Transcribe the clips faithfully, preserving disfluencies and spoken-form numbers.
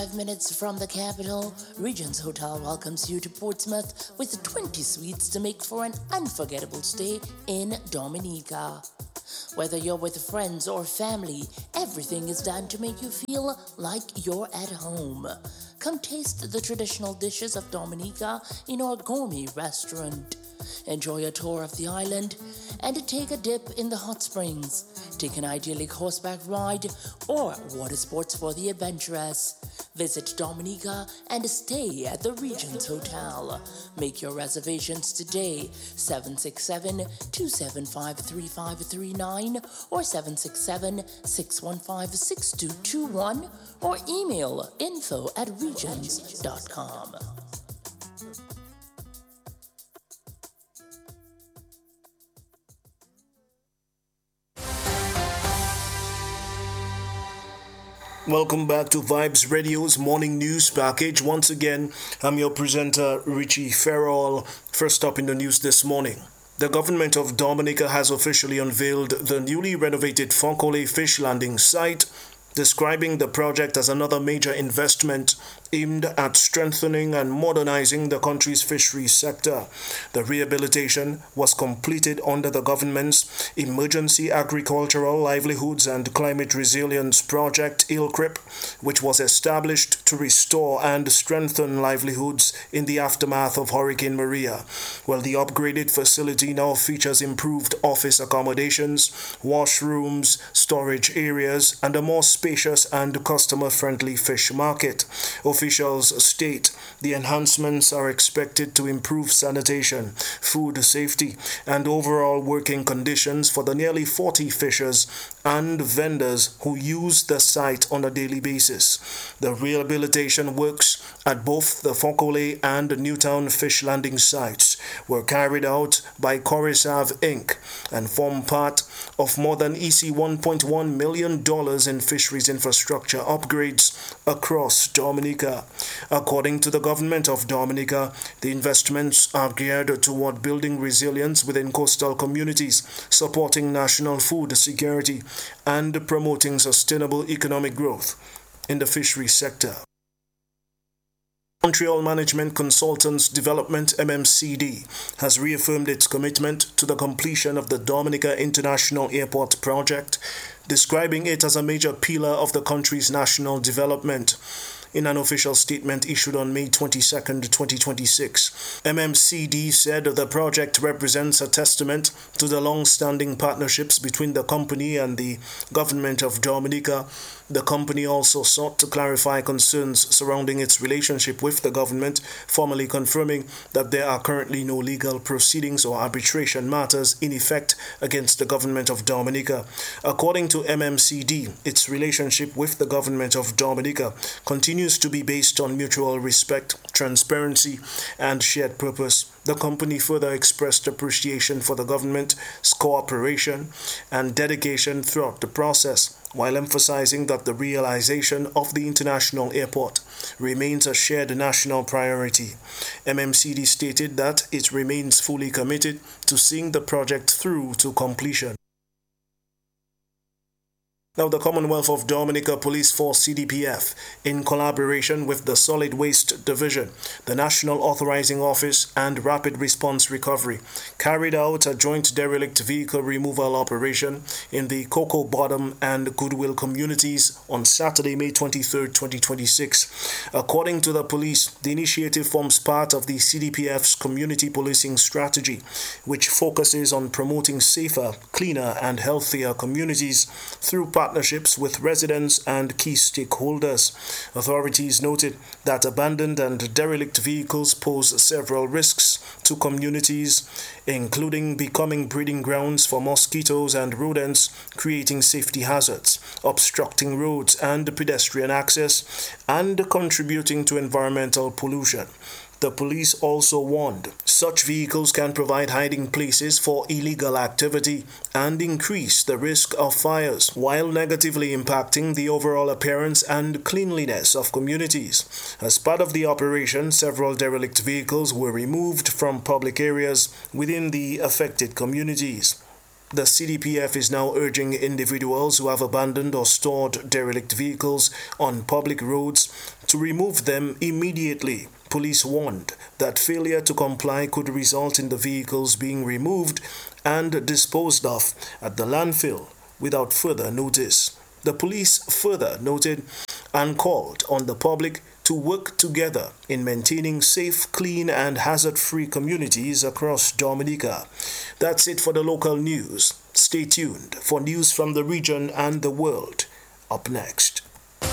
Five minutes from the capital, Regents Hotel welcomes you to Portsmouth with twenty suites to make for an unforgettable stay in Dominica. Whether you're with friends or family, everything is done to make you feel like you're at home. Come taste the traditional dishes of Dominica in our gourmet restaurant. Enjoy a tour of the island and take a dip in the hot springs. Take an idyllic horseback ride or water sports for the adventurous. Visit Dominica and stay at the Regents Hotel. Make your reservations today, seven six seven, two seven five, three five three nine or seven six seven, six one five, six two two one or email info at regents dot com. Welcome back to Vibes Radio's morning news package. Once again, I'm your presenter, Richie Farrell. First up in the news this morning. The government of Dominica has officially unveiled the newly renovated Fonkole Fish Landing site, describing the project as another major investment aimed at strengthening and modernizing the country's fisheries sector. The rehabilitation was completed under the government's Emergency Agricultural Livelihoods and Climate Resilience Project, I L C R I P, which was established to restore and strengthen livelihoods in the aftermath of Hurricane Maria. Well, the upgraded facility now features improved office accommodations, washrooms, storage areas, and a more spacious and customer-friendly fish market. Officials state the enhancements are expected to improve sanitation, food safety, and overall working conditions for the nearly forty fishers and vendors who use the site on a daily basis. The rehabilitation works at both the Fonkole and Newtown Fish Landing sites were carried out by Corisav Incorporated and form part of more than E C one point one million dollars in fisheries infrastructure upgrades across Dominica. According to the government of Dominica, the investments are geared toward building resilience within coastal communities, supporting national food security, and promoting sustainable economic growth in the fisheries sector. Montreal Management Consultants Development M M C D has reaffirmed its commitment to the completion of the Dominica International Airport project, describing it as a major pillar of the country's national development. In an official statement issued on May twenty-second, twenty twenty-six, M M C D said the project represents a testament to the long-standing partnerships between the company and the government of Dominica. The company also sought to clarify concerns surrounding its relationship with the government, formally confirming that there are currently no legal proceedings or arbitration matters in effect against the government of Dominica. According to M M C D, its relationship with the government of Dominica continues to be based on mutual respect, transparency, and shared purpose. The company further expressed appreciation for the government's cooperation and dedication throughout the process, while emphasizing that the realization of the international airport remains a shared national priority. M M C D stated that it remains fully committed to seeing the project through to completion. Now, the Commonwealth of Dominica Police Force C D P F, in collaboration with the Solid Waste Division, the National Authorizing Office, and Rapid Response Recovery, carried out a joint derelict vehicle removal operation in the Cocoa Bottom and Goodwill communities on Saturday, May twenty-third, twenty twenty-six. According to the police, the initiative forms part of the C D P F's community policing strategy, which focuses on promoting safer, cleaner, and healthier communities through partnerships with residents and key stakeholders. Authorities noted that abandoned and derelict vehicles pose several risks to communities, including becoming breeding grounds for mosquitoes and rodents, creating safety hazards, obstructing roads and pedestrian access, and contributing to environmental pollution. The police also warned such vehicles can provide hiding places for illegal activity and increase the risk of fires, while negatively impacting the overall appearance and cleanliness of communities. As part of the operation, several derelict vehicles were removed from public areas within the affected communities. The C D P F is now urging individuals who have abandoned or stored derelict vehicles on public roads to remove them immediately. Police warned that failure to comply could result in the vehicles being removed and disposed of at the landfill without further notice. The police further noted and called on the public to work together in maintaining safe, clean, and hazard-free communities across Dominica. That's it for the local news. Stay tuned for news from the region and the world. Up next.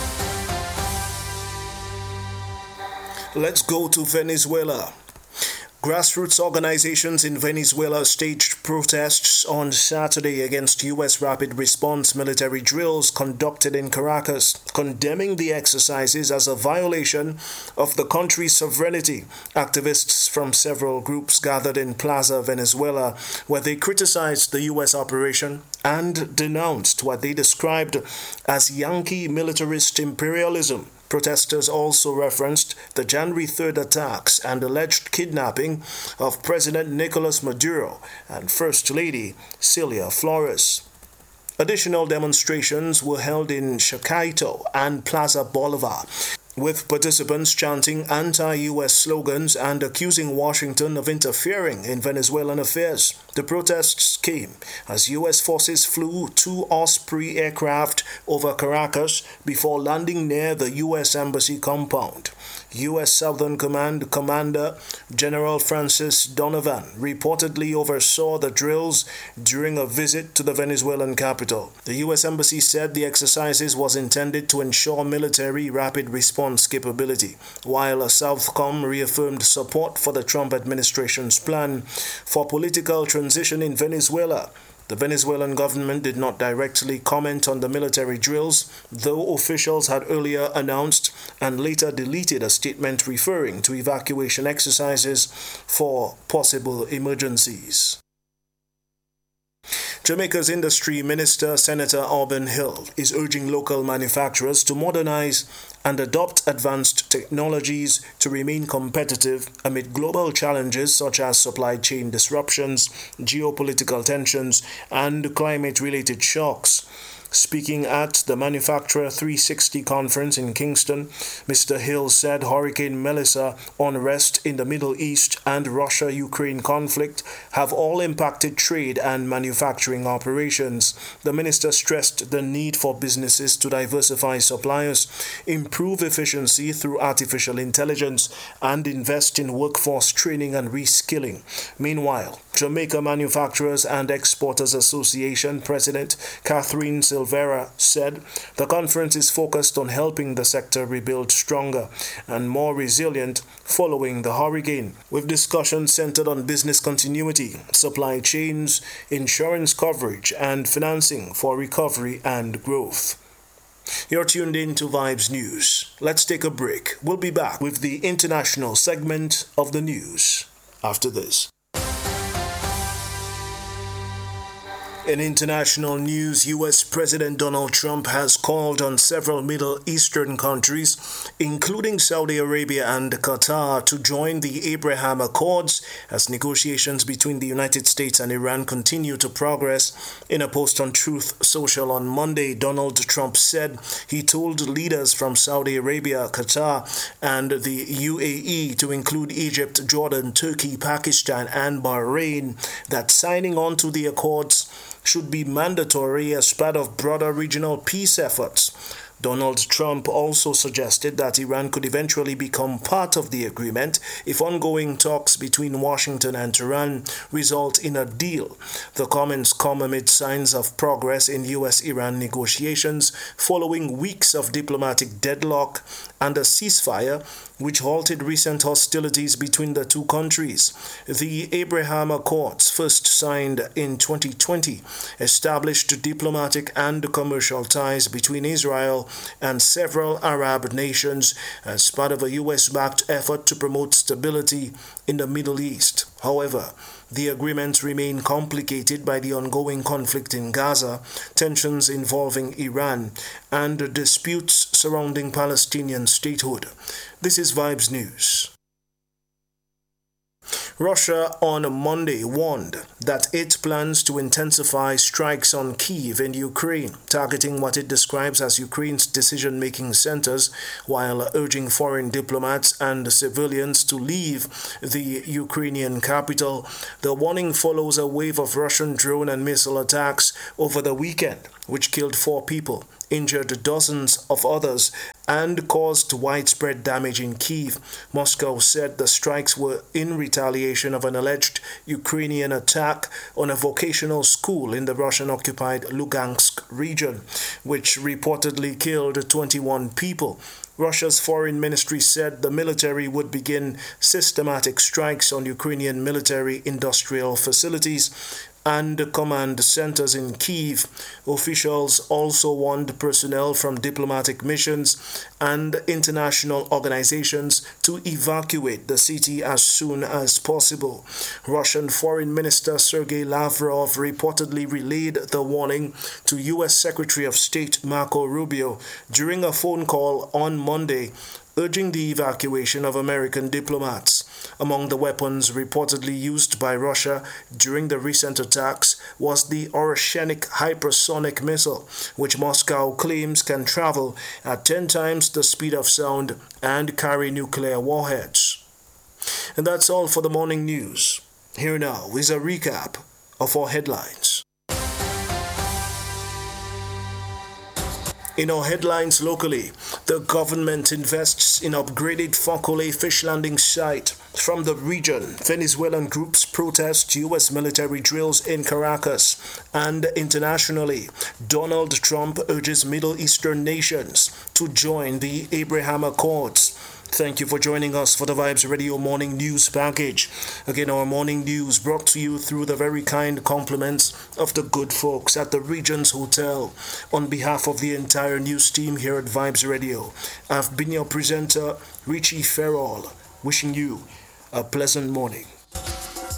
Let's go to Venezuela. Grassroots organizations in Venezuela staged protests on Saturday against U S rapid response military drills conducted in Caracas, condemning the exercises as a violation of the country's sovereignty. Activists from several groups gathered in Plaza Venezuela, where they criticized the U S operation and denounced what they described as Yankee militarist imperialism. Protesters also referenced the January third attacks and alleged kidnapping of President Nicolas Maduro and First Lady Celia Flores. Additional demonstrations were held in Chacayto and Plaza Bolivar, with participants chanting anti-U S slogans and accusing Washington of interfering in Venezuelan affairs. The protests came as U S forces flew two Osprey aircraft over Caracas before landing near the U S Embassy compound. U S Southern Command Commander General Francis Donovan reportedly oversaw the drills during a visit to the Venezuelan capital. The U S Embassy said the exercises was intended to ensure military rapid response capability, while a Southcom reaffirmed support for the Trump administration's plan for political transition in Venezuela. The Venezuelan government did not directly comment on the military drills, though officials had earlier announced and later deleted a statement referring to evacuation exercises for possible emergencies. Jamaica's Industry Minister, Senator Auburn Hill, is urging local manufacturers to modernize and adopt advanced technologies to remain competitive amid global challenges such as supply chain disruptions, geopolitical tensions, and climate-related shocks. Speaking at the Manufacturer three sixty conference in Kingston, Mister Hill said Hurricane Melissa, unrest in the Middle East, and Russia-Ukraine conflict have all impacted trade and manufacturing operations. The minister stressed the need for businesses to diversify suppliers, improve efficiency through artificial intelligence, and invest in workforce training and reskilling. Meanwhile, Jamaica Manufacturers and Exporters Association President Catherine Silvera said the conference is focused on helping the sector rebuild stronger and more resilient following the hurricane, with discussions centered on business continuity, supply chains, insurance coverage, and financing for recovery and growth. You're tuned in to Vibes News. Let's take a break. We'll be back with the international segment of the news after this. In international news, U S President Donald Trump has called on several Middle Eastern countries, including Saudi Arabia and Qatar, to join the Abraham Accords as negotiations between the United States and Iran continue to progress. In a post on Truth Social on Monday, Donald Trump said he told leaders from Saudi Arabia, Qatar, and the U A E, to include Egypt, Jordan, Turkey, Pakistan, and Bahrain, that signing on to the accords should be mandatory as part of broader regional peace efforts. Donald Trump also suggested that Iran could eventually become part of the agreement if ongoing talks between Washington and Tehran result in a deal. The comments come amid signs of progress in U S Iran negotiations following weeks of diplomatic deadlock and a ceasefire which halted recent hostilities between the two countries. The Abraham Accords, first signed in twenty twenty, established diplomatic and commercial ties between Israel and several Arab nations as part of a U S-backed effort to promote stability in the Middle East. However, the agreements remain complicated by the ongoing conflict in Gaza, tensions involving Iran, and disputes surrounding Palestinian statehood. This is Vibes News. Russia on Monday warned that it plans to intensify strikes on Kyiv in Ukraine, targeting what it describes as Ukraine's decision-making centers, while urging foreign diplomats and civilians to leave the Ukrainian capital. The warning follows a wave of Russian drone and missile attacks over the weekend, which killed four people, injured dozens of others, and caused widespread damage in Kyiv. Moscow said the strikes were in retaliation of an alleged Ukrainian attack on a vocational school in the Russian-occupied Lugansk region, which reportedly killed twenty-one people. Russia's foreign ministry said the military would begin systematic strikes on Ukrainian military industrial facilities and command centers in Kyiv. Officials also warned personnel from diplomatic missions and international organizations to evacuate the city as soon as possible. Russian Foreign Minister Sergei Lavrov reportedly relayed the warning to U S Secretary of State Marco Rubio during a phone call on Monday, urging the evacuation of American diplomats. Among the weapons reportedly used by Russia during the recent attacks was the Oroshenik hypersonic missile, which Moscow claims can travel at ten times the speed of sound and carry nuclear warheads. And that's all for the morning news. Here now is a recap of our headlines. In our headlines locally, the government invests in upgraded Fokole fish landing site. From the region, Venezuelan groups protest U S military drills in Caracas. And internationally, Donald Trump urges Middle Eastern nations to join the Abraham Accords. Thank you for joining us for the Vibes Radio Morning News Package. Again, our morning news brought to you through the very kind compliments of the good folks at the Regents Hotel. On behalf of the entire news team here at Vibes Radio, I've been your presenter, Richie Farrell, wishing you a pleasant morning.